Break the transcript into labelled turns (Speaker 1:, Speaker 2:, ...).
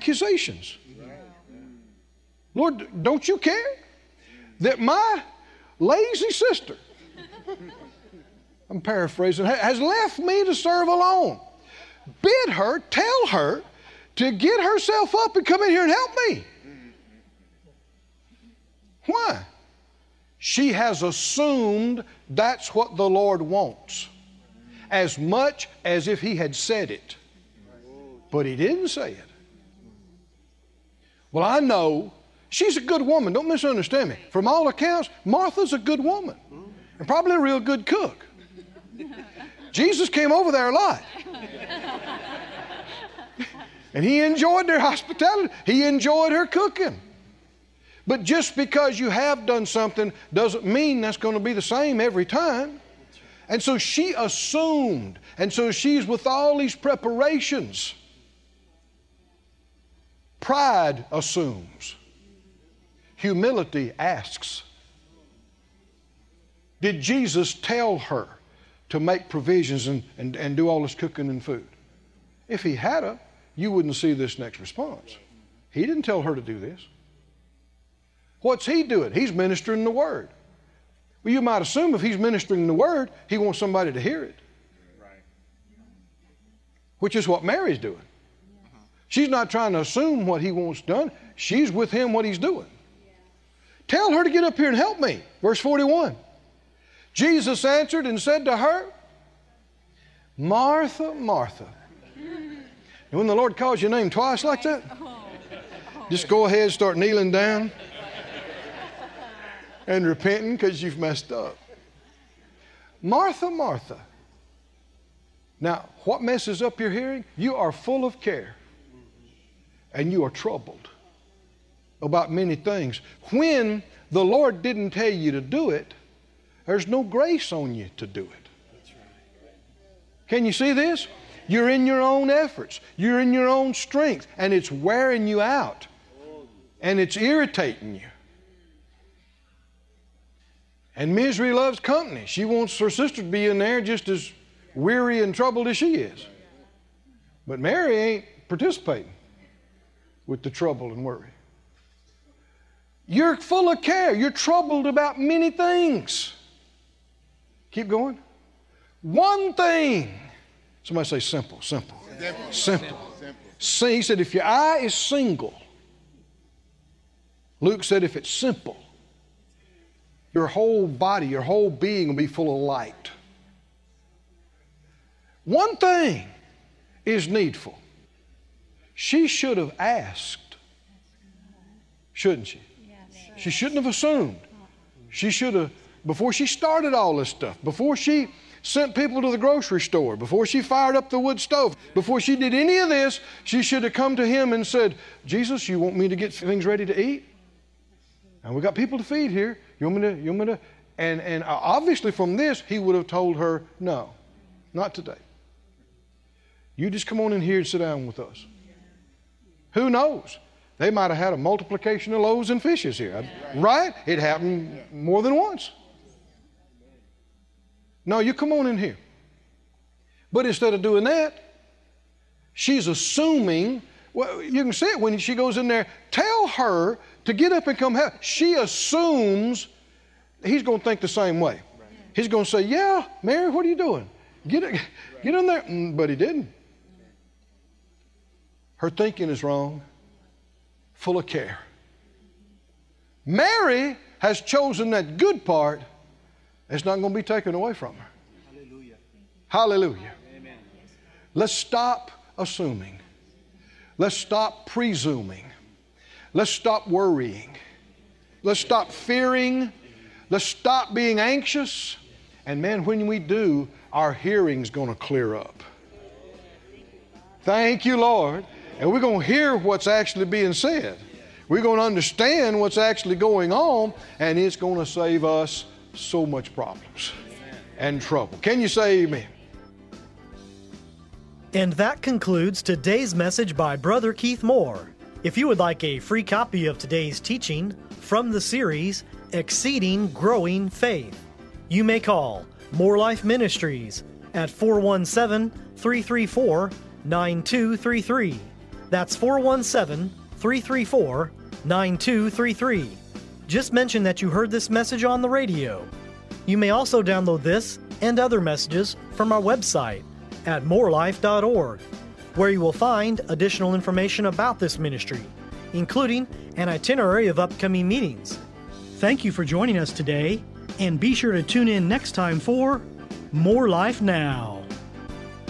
Speaker 1: accusations. Lord, don't you care that my lazy sister, I'm paraphrasing, has left me to serve alone? Bid her, tell her to get herself up and come in here and help me. Why? She has assumed that's what the Lord wants, as much as if He had said it. But He didn't say it. Well, I know she's a good woman. Don't misunderstand me. From all accounts, Martha's a good woman and probably a real good cook. Jesus came over there a lot. And He enjoyed their hospitality. He enjoyed her cooking. But just because you have done something doesn't mean that's going to be the same every time. And so she assumed. And so she's with all these preparations. Pride assumes. Humility asks. Did Jesus tell her to make provisions and do all this cooking and food? If He had, you wouldn't see this next response. He didn't tell her to do this. What's He doing? He's ministering the Word. Well, you might assume if He's ministering the Word, He wants somebody to hear it. Right. Which is what Mary's doing. She's not trying to assume what He wants done. She's with Him what He's doing. Tell her to get up here and help me. Verse 41. Jesus answered and said to her, Martha, Martha. And when the Lord calls your name twice like that, just go ahead and start kneeling down and repenting because you've messed up. Martha, Martha. Now, what messes up your hearing? You are full of care and you are troubled about many things. When the Lord didn't tell you to do it, there's no grace on you to do it. Can you see this? You're in your own efforts. You're in your own strength. And it's wearing you out. And it's irritating you. And misery loves company. She wants her sister to be in there just as weary and troubled as she is. But Mary ain't participating with the trouble and worry. You're full of care. You're troubled about many things. Keep going. One thing. Somebody say simple, simple. Simple. See, he said if your eye is single, Luke said if it's simple, your whole body, your whole being will be full of light. One thing is needful. She should have asked, shouldn't she? She shouldn't have assumed. She should have, before she started all this stuff, before she sent people to the grocery store, before she fired up the wood stove, before she did any of this, she should have come to Him and said, Jesus, you want me to get things ready to eat? And we got people to feed here. You want me to? And obviously from this, He would have told her, no, not today. You just come on in here and sit down with us. Who knows? They might have had a multiplication of loaves and fishes here. Right? It happened more than once. No, you come on in here. But instead of doing that, she's assuming, well, you can see it when she goes in there, tell her to get up and come help. She assumes He's going to think the same way. He's going to say, yeah, Mary, what are you doing? Get in there. But He didn't. Her thinking is wrong, full of care. Mary has chosen that good part. It's not going to be taken away from her. Hallelujah. Hallelujah. Amen. Let's stop assuming. Let's stop presuming. Let's stop worrying. Let's stop fearing. Let's stop being anxious. And man, when we do, our hearing's going to clear up. Thank you, Lord. And we're going to hear what's actually being said. We're going to understand what's actually going on, and it's going to save us so much problems and trouble. Can you say amen?
Speaker 2: And that concludes today's message by Brother Keith Moore. If you would like a free copy of today's teaching from the series, Exceeding Growing Faith, you may call More Life Ministries at 417-334-9233. That's 417-334-9233. Just mention that you heard this message on the radio. You may also download this and other messages from our website at morelife.org, where you will find additional information about this ministry, including an itinerary of upcoming meetings. Thank you for joining us today, and be sure to tune in next time for More Life Now.